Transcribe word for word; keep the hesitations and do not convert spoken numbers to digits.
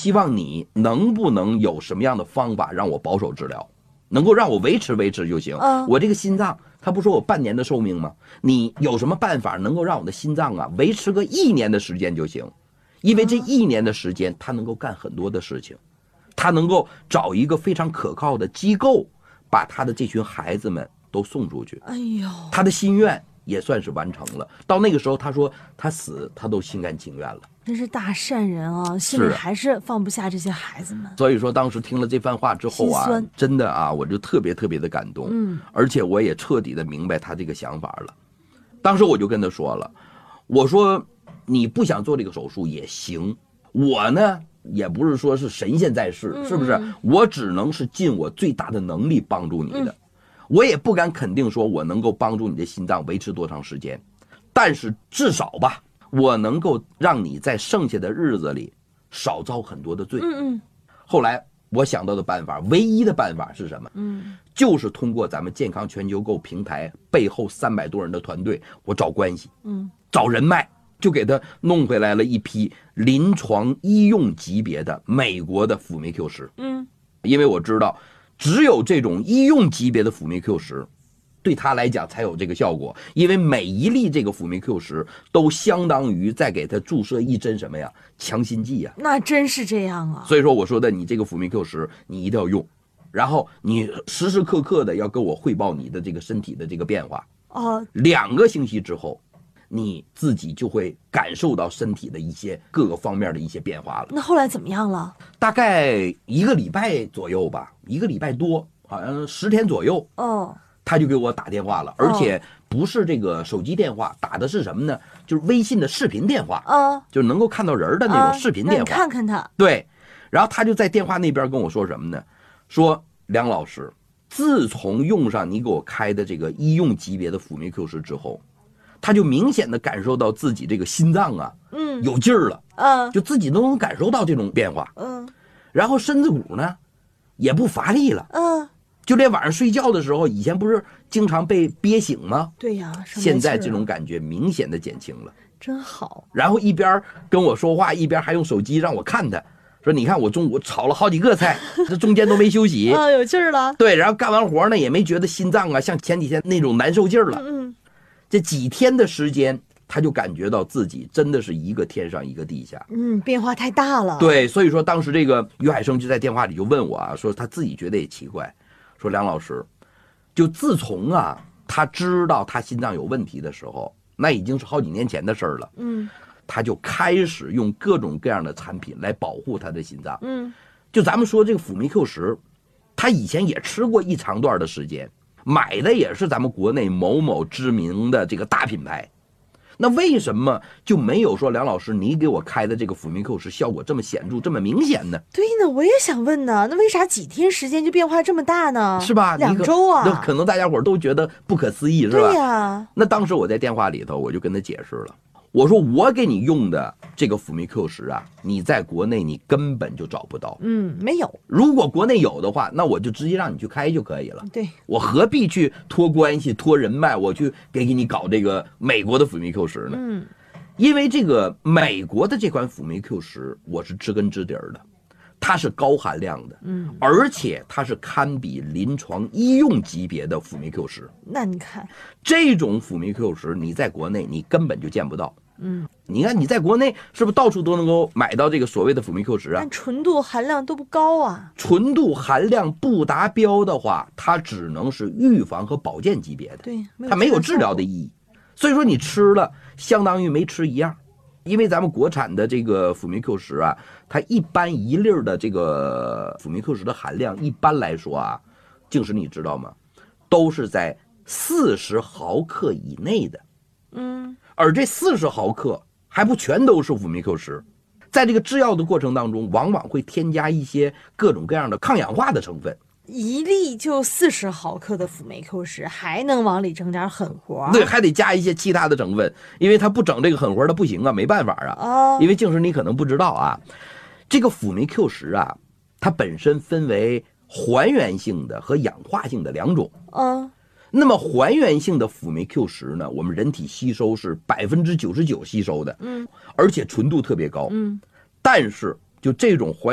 希望你能不能有什么样的方法让我保守治疗，能够让我维持维持就行。 嗯、 我这个心脏，他不说我半年的寿命吗？你有什么办法能够让我的心脏啊维持个一年的时间就行？因为这一年的时间，他能够干很多的事情，他能够找一个非常可靠的机构，把他的这群孩子们都送出去。 哎呦， 他的心愿也算是完成了。到那个时候，他说他死，他都心甘情愿了。 真是大善人啊，心里还是放不下这些孩子们。 所以说，当时听了这番话之后啊，真的啊，我就特别特别的感动。 嗯， 而且我也彻底的明白他这个想法了。当时我就跟他说了，我说你不想做这个手术也行，我呢也不是说是神仙在世， 嗯、 是不是？我只能是尽我最大的能力帮助你的。 嗯， 我也不敢肯定说我能够帮助你的心脏维持多长时间，但是至少吧，我能够让你在剩下的日子里少遭很多的罪。 嗯嗯。 后来我想到的办法，唯一的办法是什么？ 嗯， 就是通过咱们健康全球购平台背后三百多人的团队，我找关系， 嗯， 找人脉，就给他弄回来了一批临床医用级别的美国的辅酶 Q 十。 嗯， 因为我知道，只有这种医用级别的辅酶 Q 十，对他来讲才有这个效果。因为每一粒这个辅酶 Q 十都相当于再给他注射一针什么呀？强心剂呀。 那真是这样啊。 所以说我说的，你这个辅酶 Q 十你一定要用，然后你时时刻刻的要跟我汇报你的这个身体的这个变化。 哦， 两个星期之后，你自己就会感受到身体的一些各个方面的一些变化了。 那后来怎么样了？ 大概一个礼拜左右吧，一个礼拜多，好像十天左右。 哦， 他就给我打电话了，而且不是这个手机电话，打的是什么呢？就是微信的视频电话， 啊， 就是能够看到人的那种视频电话。 你看看他。 对，然后他就在电话那边跟我说什么呢？说梁老师，自从用上你给我开的这个医用级别的辅酶 Q 十之后，他就明显的感受到自己这个心脏啊， 嗯， 有劲儿了， 嗯， 就自己都能感受到这种变化， 嗯， 然后身子骨呢也不乏力了， 嗯， 就连晚上睡觉的时候，以前不是经常被憋醒吗？ 对呀， 现在这种感觉明显的减轻了， 真好。 然后一边跟我说话，一边还用手机让我看他。说你看我中午炒了好几个菜，这中间都没休息啊，有劲儿了。 对，然后干完活呢也没觉得心脏啊像前几天那种难受劲儿了。 嗯嗯， 这几天的时间，他就感觉到自己真的是一个天上一个地下。 嗯，变化太大了。 对，所以说当时这个于海生就在电话里就问我啊，说他自己觉得也奇怪，说梁老师，就自从啊他知道他心脏有问题的时候，那已经是好几年前的事儿了。 嗯。 他就开始用各种各样的产品来保护他的心脏。 嗯， 就咱们说这个辅酶 Q 十，他以前也吃过一长段的时间，买的也是咱们国内某某知名的这个大品牌。那为什么就没有说梁老师你给我开的这个辅酶 Q 十效果这么显著这么明显呢？ 对呢，我也想问呢，那为啥几天时间就变化这么大呢？ 是吧？ 两周啊， 那可能大家伙都觉得不可思议，是吧？ 对呀。 那当时我在电话里头我就跟他解释了，我说我给你用的这个辅酶 Q 十啊，你在国内你根本就找不到。 嗯，没有。 如果国内有的话，那我就直接让你去开就可以了。 对， 我何必去托关系、托人脉，我去给给你搞这个美国的辅酶 Q 十呢？ 嗯， 因为这个美国的这款辅酶 Q 十，我是知根知底儿的，它是高含量的， 嗯， 而且它是堪比临床医用级别的辅酶 Q 十。 那你看， 这种辅酶 Q 十，你在国内你根本就见不到。 嗯， 你看你在国内是不是到处都能够买到这个所谓的辅酶 Q 十啊？ 但纯度含量都不高啊。 纯度含量不达标的话，它只能是预防和保健级别的， 对， 它没有治疗的意义。所以说你吃了，相当于没吃一样。因为咱们国产的这个辅酶 Q 十啊，它一般一粒的这个辅酶 Q 十的含量，一般来说啊，净是你知道吗？都是在四十毫克以内的。 嗯， 而这四十毫克还不全都是辅酶 Q 十，在这个制药的过程当中，往往会添加一些各种各样的抗氧化的成分。 一粒就四十毫克的辅酶 Q 十，还能往里整点狠活？ 对，还得加一些其他的成分，因为它不整这个狠活，它不行啊，没办法啊。 哦， 因为净是你可能不知道啊，这个辅酶 Q 十啊，它本身分为还原性的和氧化性的两种。 嗯。 那么还原性的辅酶 Q 十呢，我们人体吸收是百分之九十九吸收的， 嗯， 而且纯度特别高， 嗯， 但是就这种还